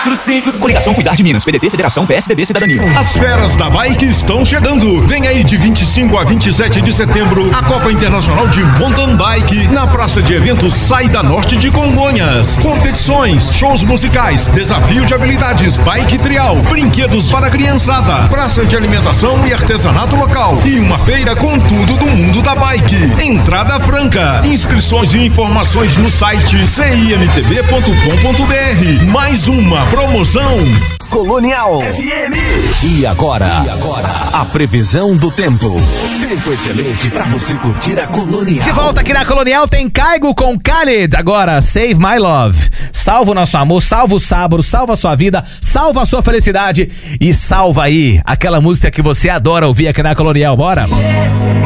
4-5. Coligação Cuidar de Minas, PDT, Federação, PSDB, Cidadania. As feras da bike estão chegando. Vem aí de 25 a 27 de setembro a Copa Internacional de Mountain Bike na Praça de Eventos Saída Norte de Congonhas. Competições, shows musicais, desafio de habilidades, bike trial, brinquedos para a criançada, praça de alimentação e artesanato local e uma feira com tudo do mundo da bike. Entrada franca. Inscrições e informações no site cimtb.com.br. Mais uma promoção Colonial FM. E agora, a previsão do tempo. Tempo excelente pra você curtir a Colonial. De volta aqui na Colonial tem Caigo com Khaled. Agora, Save My Love. Salva o nosso amor, salva o sábado, salva a sua vida, salva a sua felicidade e salva aí aquela música que você adora ouvir aqui na Colonial. Bora?